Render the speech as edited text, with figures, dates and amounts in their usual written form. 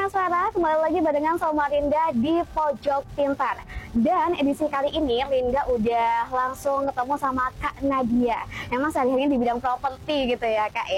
Sobat Suara, kembali lagi barengan sama Linda di Pojok Pintar. Dan edisi kali ini Linda udah langsung ketemu sama Kak Nadia. Emang sehari-harinya di bidang properti gitu ya Kak ya.